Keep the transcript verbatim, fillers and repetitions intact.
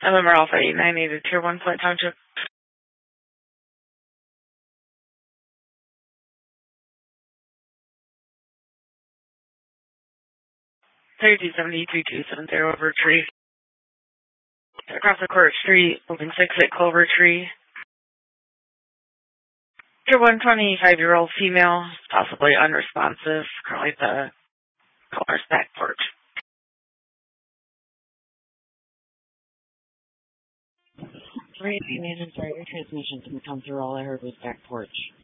November Alpha eight nine eight, Tier one Flint Township. thirty-two seventy, three two seven zero over tree. Across the Court Street, building six at Clover Tree. Tier one twenty-five-year-old female, possibly unresponsive, currently at the Color's back porch. Sorry, Agent, sorry, your transmission didn't come through. All I heard was back porch.